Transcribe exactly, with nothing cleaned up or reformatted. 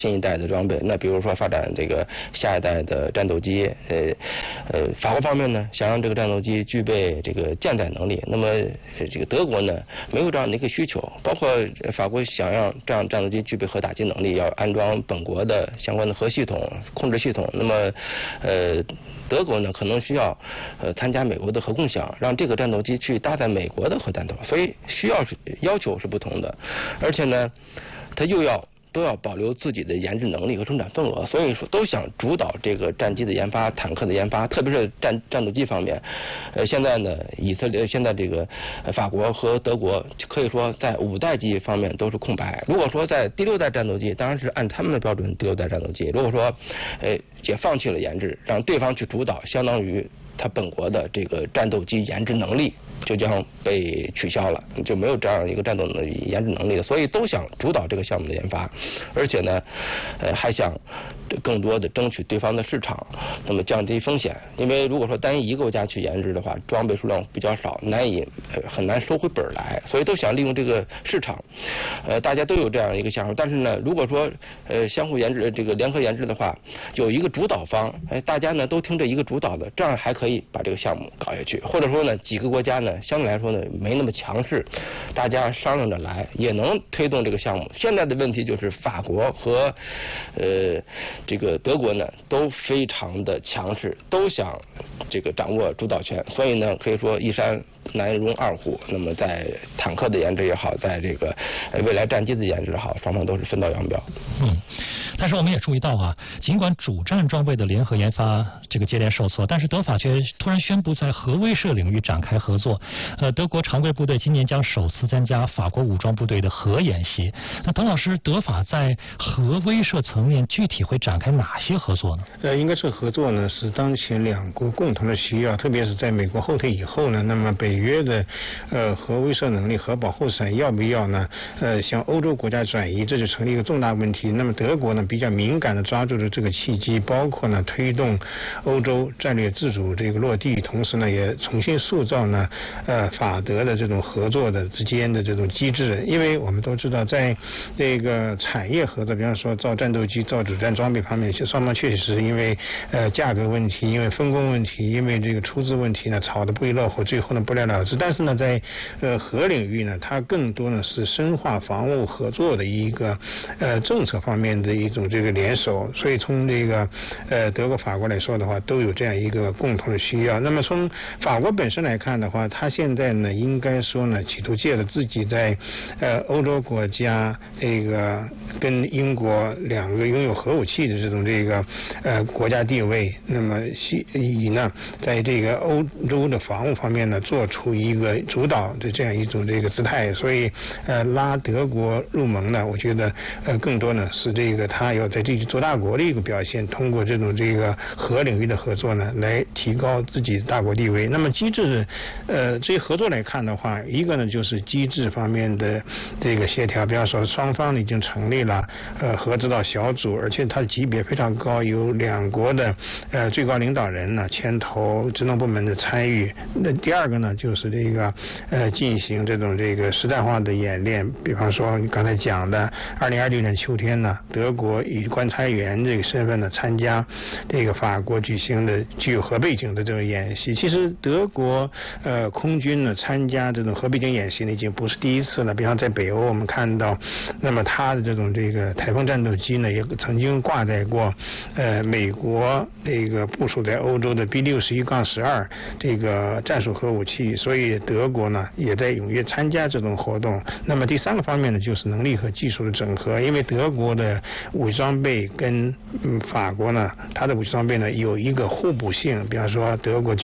新一代的装备，那比如说发展这个下一代的战斗机，呃呃，法国方面呢想让这个战斗机具备这个舰载能力，那么这个德国呢没有这样的一个需求，包括法国想让这样战斗机具备核打击能力，要安装本国的相关的核系统、控制系统，那么呃。德国呢可能需要呃参加美国的核共享，让这个战斗机去搭载美国的核弹头，所以需要是要求是不同的，而且呢，它又要都要保留自己的研制能力和生产份额，所以说都想主导这个战机的研发、坦克的研发，特别是战战斗机方面。呃，现在呢，以色列现在这个法国和德国可以说在五代机方面都是空白。如果说在第六代战斗机，当然是按他们的标准第六代战斗机。如果说呃也放弃了研制，让对方去主导，相当于他本国的这个战斗机研制能力就将被取消了，就没有这样一个战斗的研制能力了，所以都想主导这个项目的研发，而且呢，呃，还想更多的争取对方的市场，那么降低风险。因为如果说单一一个国家去研制的话，装备数量比较少，难以呃很难收回本来，所以都想利用这个市场。呃，大家都有这样一个想法，但是呢，如果说呃相互研制这个联合研制的话，有一个主导方，哎，大家呢都听这一个主导的，这样还可以把这个项目搞下去。或者说呢，几个国家呢相对来说呢没那么强势，大家商量着来也能推动这个项目。现在的问题就是法国和呃这个德国呢都非常的强势，都想这个掌握主导权，所以呢可以说一山难容二虎。那么在坦克的研制也好，在这个未来战机的研制也好，双方都是分道扬镳。 嗯，但是我们也注意到啊，尽管主战装备的联合研发这个接连受挫，但是德法却突然宣布在核威慑领域展开合作。呃，德国常规部队今年将首次参加法国武装部队的核演习。那滕老师，德法在核威慑层面具体会展开哪些合作呢？ 呃，应该是合作呢是当前两国共同的需要，特别是在美国后退以后呢，那么北约的呃核威慑能力、核保护伞要不要呢？呃，向欧洲国家转移，这就成了一个重大问题。那么德国呢比较敏感的抓住了这个契机，包括呢推动欧洲战略自主这个落地，同时呢也重新塑造呢呃法德的这种合作的之间的这种机制。因为我们都知道，在这个产业合作，比方说造战斗机、造主战装备方面，双方确实是因为呃价格问题、因为分工问题、因为这个出资问题呢吵得不亦乐乎，最后呢不了了之。但是呢在呃核领域呢，它更多呢是深化防务合作的一个呃政策方面的一种这个联手。所以从这个呃德国、法国来说的话，都有这样一个共同的需要。那么从法国本身来看的话，它现在呢应该说呢企图借着自己在呃欧洲国家这个跟英国两个拥有核武器的这种这个呃国家地位，那么以呢在这个欧洲的防务方面呢做出一个主导的这样一种这个姿态。所以呃拉德国入盟呢，我觉得呃更多呢是这个他要在这个做大国的一个表现，通过这种这个核领域的合作呢来提高自己大国地位。那么机制呃这些合作来看的话，一个呢就是机制方面的这个协调，比方说双方已经成立了呃核指导小组，而且它的级别非常高，有两国的呃最高领导人呢牵头，职能部门的参与。那第二个呢就是这个呃进行这种这个实战化的演练，比方说你刚才讲的二零二六年秋天呢，德国以观察员这个身份呢参加这个法国举行的具有核背景的这种演习。其实德国呃空军呢参加这种核背景演习呢已经不是第一次了，比方在北欧我们看到，那么它的这种这个台风战斗机呢也曾经挂载过呃美国这个部署在欧洲的 B 六十一杠十二这个战术核武器，所以德国呢也在踊跃参加这种活动。那么第三个方面呢就是能力和技术的整合，因为德国的武器装备跟嗯法国呢它的武器装备呢有一个互补性，比方说德国